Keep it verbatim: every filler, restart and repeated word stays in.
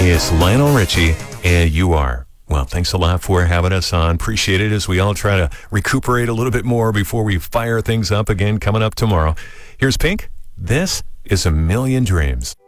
It's Lionel Richie, and You Are. Well, thanks a lot for having us on. Appreciate it as we all try to recuperate a little bit more before we fire things up again coming up tomorrow. Here's Pink. This is A Million Dreams.